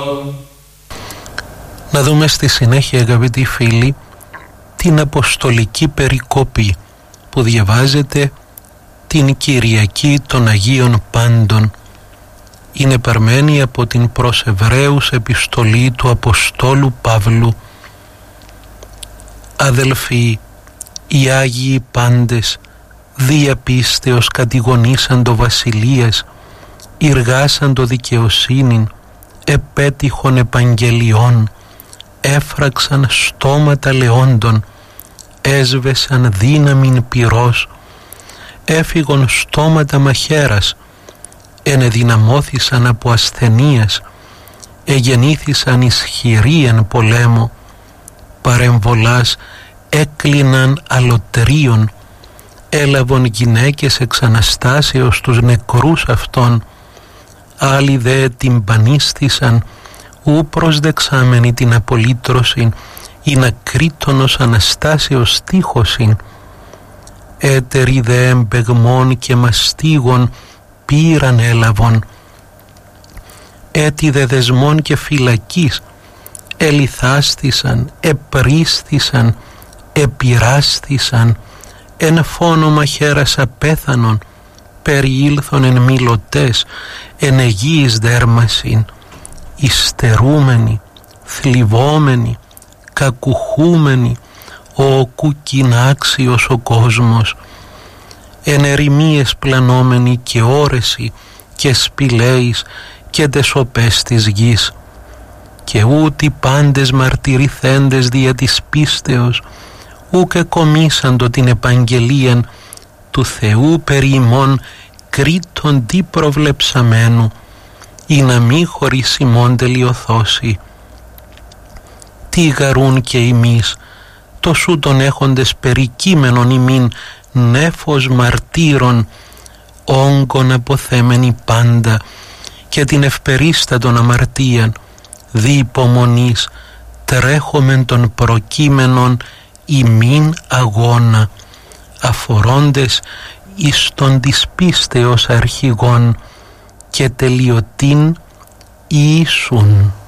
Να δούμε στη συνέχεια, αγαπητοί φίλοι, την αποστολική περικόπη που διαβάζεται την Κυριακή των Αγίων Πάντων. Είναι παρμένη από την προς Εβραίους επιστολή του Αποστόλου Παύλου. Αδελφοί, οι Άγιοι πάντες δια πίστεως κατηγονήσαντο βασιλείες, ηργάσαντο δικαιοσύνην, επέτυχον επαγγελιών, έφραξαν στόματα λεόντων, έσβεσαν δύναμην πυρός, έφυγον στόματα μαχαίρας, ενεδυναμώθησαν από ασθενείες, εγεννήθησαν ισχυροί εν πολέμο, παρεμβολάς έκλειναν αλωτρίων, έλαβον γυναίκες εξ Αναστάσεως τους νεκρούς αυτών, άλλοι δε τυμπανίστησαν, ου προσδεξάμενοι την απολύτρωσιν, ή να κρίτωνος Αναστάσεως τείχωσιν, έτεροι δε εμπεγμών και μαστίγων πήραν έλαβον, έτι δε δεσμών και φυλακής, ελιθάστησαν, επρίστησαν, επειράστησαν, εν φόνο μαχαίρας απέθανον, περιήλθον εν μιλωτές, εν αιγύης δέρμασιν, υστερούμενοι, θλιβόμενοι, κακουχούμενοι, ο κουκκινάξιος ο κόσμος, εν ερημίες πλανόμενοι και όρεση και σπηλαίης και τεσοπές της γης, και ούτι πάντες μαρτυρηθέντες δια της πίστεως, ούκ εκομίσαντο την επαγγελίαν του Θεού περί ημών κρίτων τι προβλεψαμένου, ή να μη χωρίς ημών τελειωθώσει. Τι γαρούν και ημείς, τοσού τον έχοντες περικείμενον ημίν νέφος μαρτύρων, όγκον αποθέμενοι πάντα, και την ευπερίστατον αμαρτίαν, δι' υπομονής τρέχομεν των προκείμενων ημίν αγώνα, αφορώντες εις τον της πίστεως αρχηγών και τελειωτήν Ιησούν.